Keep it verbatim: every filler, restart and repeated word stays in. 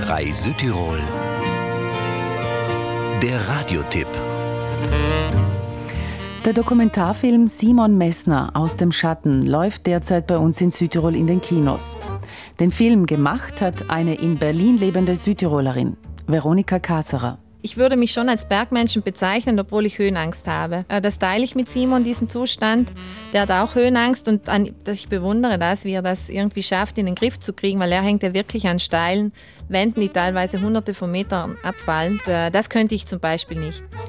drei Südtirol. Der Radiotipp. Der Dokumentarfilm Simon Messner aus dem Schatten läuft derzeit bei uns in Südtirol in den Kinos. Den Film gemacht hat eine in Berlin lebende Südtirolerin, Veronika Kaserer. Ich würde mich schon als Bergmenschen bezeichnen, obwohl ich Höhenangst habe. Das teile ich mit Simon, diesen Zustand. Der hat auch Höhenangst und an, ich bewundere das, wie er das irgendwie schafft, in den Griff zu kriegen, weil er hängt ja wirklich an steilen Wänden, die teilweise hunderte von Metern abfallen. Das könnte ich zum Beispiel nicht.